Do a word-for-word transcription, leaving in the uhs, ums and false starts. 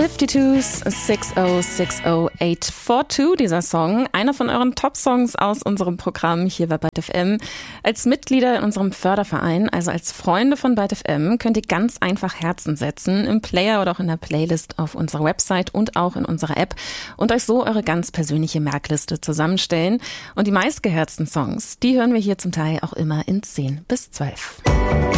fifty-twos six oh six oh eight four two, dieser Song. Einer von euren Top-Songs aus unserem Programm hier bei Byte F M. Als Mitglieder in unserem Förderverein, also als Freunde von Byte F M, könnt ihr ganz einfach Herzen setzen im Player oder auch in der Playlist auf unserer Website und auch in unserer App und euch so eure ganz persönliche Merkliste zusammenstellen. Und die meistgeherzten Songs, die hören wir hier zum Teil auch immer in zehn bis zwölf.